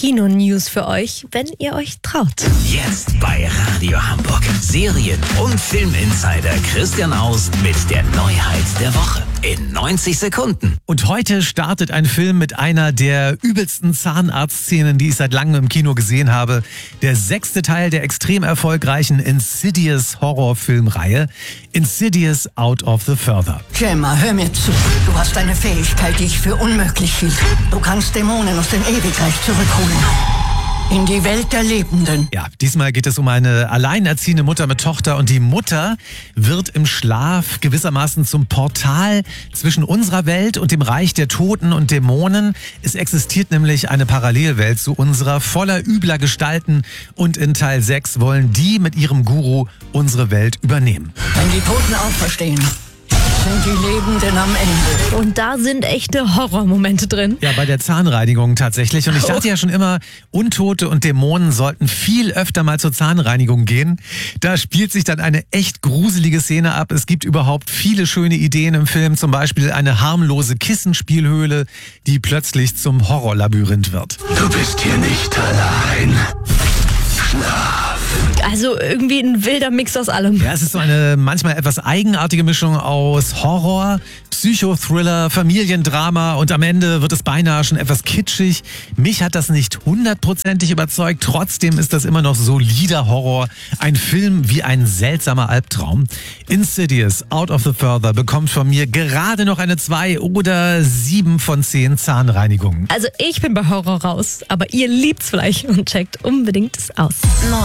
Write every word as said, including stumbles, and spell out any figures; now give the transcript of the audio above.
Kino-News für euch, wenn ihr euch traut. Jetzt bei Radio Hamburg. Serien- und Filminsider Christian Aust mit der Neuheit der Woche. In neunzig Sekunden. Und heute startet ein Film mit einer der übelsten Zahnarztszenen, die ich seit langem im Kino gesehen habe. Der sechste Teil der extrem erfolgreichen Insidious Horrorfilmreihe. Insidious Out of the Further. Gemma, hör mir zu. Du hast eine Fähigkeit, die ich für unmöglich hielt. Du kannst Dämonen aus dem Ewigreich zurückholen. In die Welt der Lebenden. Ja, diesmal geht es um eine alleinerziehende Mutter mit Tochter und die Mutter wird im Schlaf gewissermaßen zum Portal zwischen unserer Welt und dem Reich der Toten und Dämonen. Es existiert nämlich eine Parallelwelt zu unserer, voller übler Gestalten, und in Teil sechs wollen die mit ihrem Guru unsere Welt übernehmen. Wenn die Toten auferstehen, sind die Lebenden am Ende. Und da sind echte Horrormomente drin. Ja, bei der Zahnreinigung tatsächlich. Und ich dachte ja schon immer, Untote und Dämonen sollten viel öfter mal zur Zahnreinigung gehen. Da spielt sich dann eine echt gruselige Szene ab. Es gibt überhaupt viele schöne Ideen im Film. Zum Beispiel eine harmlose Kissenspielhöhle, die plötzlich zum Horrorlabyrinth wird. Du bist hier nicht allein. Schlaf. Also irgendwie ein wilder Mix aus allem. Ja, es ist so eine manchmal etwas eigenartige Mischung aus Horror, Psychothriller, Familiendrama und am Ende wird es beinahe schon etwas kitschig. Mich hat das nicht hundertprozentig überzeugt. Trotzdem ist das immer noch solider Horror. Ein Film wie ein seltsamer Albtraum. Insidious Out of the Further bekommt von mir gerade noch eine zwei oder sieben von zehn Zahnreinigungen. Also ich bin bei Horror raus, aber ihr liebt's vielleicht und checkt unbedingt es aus.